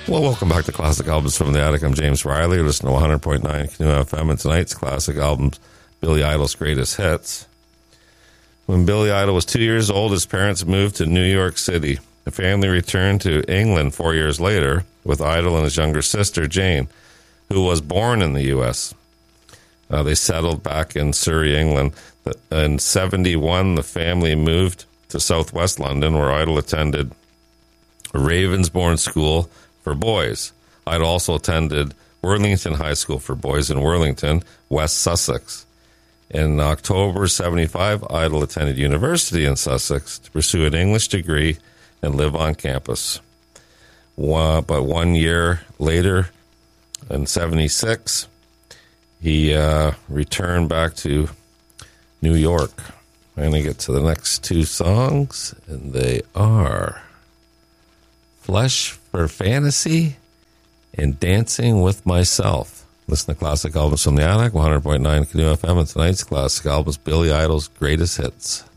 Well, welcome back to Classic Albums from the Attic. I'm James Riley. You're listening to 100.9 Canoe FM, and tonight's Classic Albums, Billy Idol's Greatest Hits. When Billy Idol was 2 years old, his parents moved to New York City. The family returned to England 4 years later with Idol and his younger sister, Jane, who was born in the U.S. They settled back in Surrey, England. In 1971, the family moved to southwest London, where Idol attended Ravensbourne School for boys. I'd also attended Worlington High School for boys in Worlington, West Sussex. In October 1975, Idol attended university in Sussex to pursue an English degree and live on campus. But 1 year later, in 1976, he returned back to New York. I'm going to get to the next two songs, and they are Flesh for Fantasy and Dancing with Myself. Listen to Classic Albums from the Attic, 100.9 Canoe FM, and tonight's Classic Albums, Billy Idol's Greatest Hits.